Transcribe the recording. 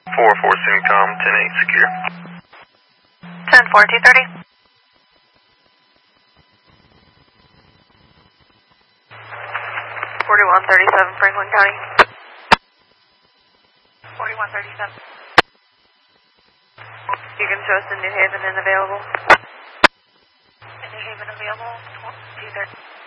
4-4 Syncom, 10-8 secure. 10-4, 230. 4137 Franklin County. 4137. You can show us in New Haven and available. In New Haven available, 230.